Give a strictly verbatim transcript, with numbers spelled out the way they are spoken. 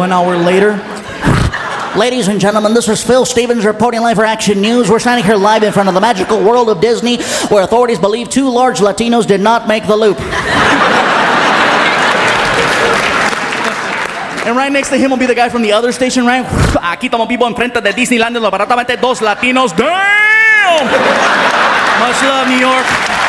One hour later. Ladies and gentlemen, this is Phil Stevens reporting live for Action News. We're standing here live in front of the magical world of Disney, where authorities believe two large Latinos did not make the loop. And right next to him will be the guy from the other station, right? Aquí estamos vivo enfrente de Disneyland, los baratamente dos Latinos. Damn! Much love, New York.